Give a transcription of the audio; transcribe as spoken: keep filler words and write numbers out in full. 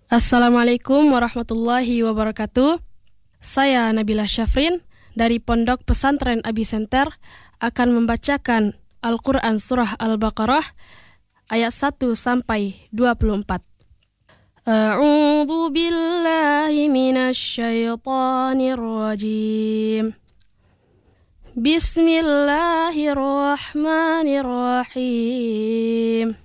Assalamualaikum warahmatullahi wabarakatuh. Saya Nabila Syafrin dari Pondok Pesantren Abi Senter akan membacakan Al-Quran Surah Al-Baqarah ayat satu sampai dua puluh empat. A'udzu billahi minasy syaithanir rajim. Bismillahirrahmanirrahim.